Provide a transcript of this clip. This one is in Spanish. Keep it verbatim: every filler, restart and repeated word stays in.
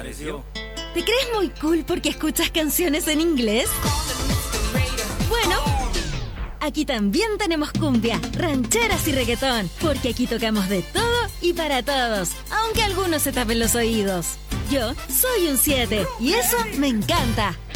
pareció? ¿Te crees muy cool porque escuchas canciones en inglés? Bueno, aquí también tenemos cumbia, rancheras y reggaetón, porque aquí tocamos de todo y para todos, aunque algunos se tapen los oídos. Yo soy un siete y eso me encanta.